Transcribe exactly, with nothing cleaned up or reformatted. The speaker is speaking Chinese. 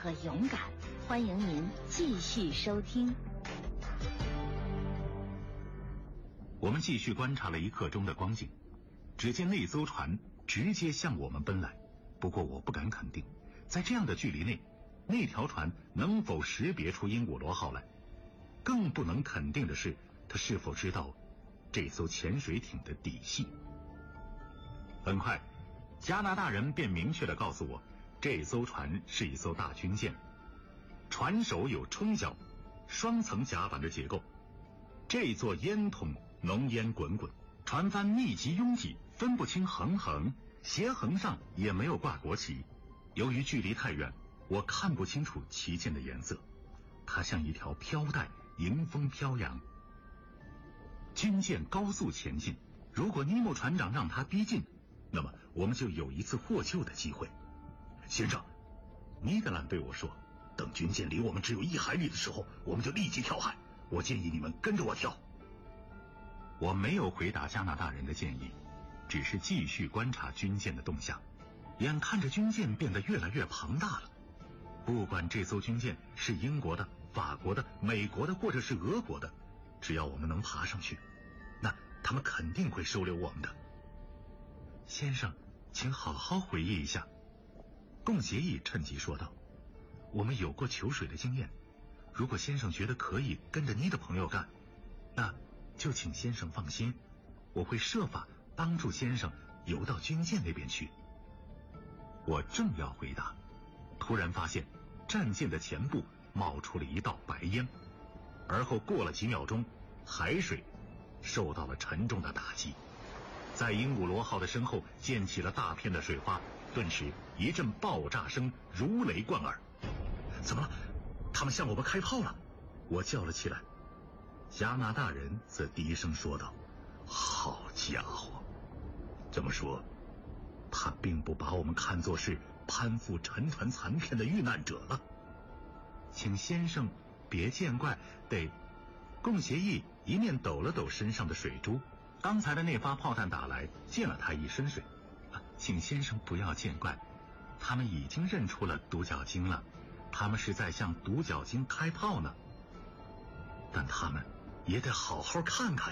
和勇敢。欢迎您继续收听。 我们继续观察了一刻钟的光景，只见那艘船直接向我们奔来。不过我不敢肯定，在这样的距离内，那条船能否识别出鹦鹉螺号来？更不能肯定的是，他是否知道这艘潜水艇的底细。很快，加拿大人便明确地告诉我，这艘船是一艘大军舰，船首有冲角，双层甲板的结构。这座烟筒浓烟滚滚，船帆密集拥挤，分不清横横，斜横上也没有挂国旗。由于距离太远，我看不清楚旗舰的颜色，它像一条飘带，迎风飘扬。军舰高速前进，如果尼莫船长让它逼近，那么我们就有一次获救的机会。先生，尼德兰对我说，等军舰离我们只有一海里的时候，我们就立即跳海。我建议你们跟着我跳。我没有回答加拿大人的建议，只是继续观察军舰的动向。眼看着军舰变得越来越庞大了，不管这艘军舰是英国的、法国的、美国的或者是俄国的，只要我们能爬上去，那他们肯定会收留我们的。先生，请好好回忆一下。贡协议趁机说道，我们有过求水的经验，如果先生觉得可以跟着你的朋友干，那就请先生放心，我会设法帮助先生游到军舰那边去。我正要回答，突然发现战舰的前部冒出了一道白烟，而后过了几秒钟，海水受到了沉重的打击，在鹦鹉螺号的身后溅起了大片的水花，顿时一阵爆炸声如雷贯耳。怎么了？他们向我们开炮了！我叫了起来。加拿大人则低声说道，好家伙，这么说他并不把我们看作是攀附沉船残片的遇难者了。请先生别见怪，得。贡协议一面抖了抖身上的水珠，刚才的那发炮弹打来溅了他一身水、啊、请先生不要见怪，他们已经认出了独角鲸了，他们是在向独角鲸开炮呢。但他们也得好好看看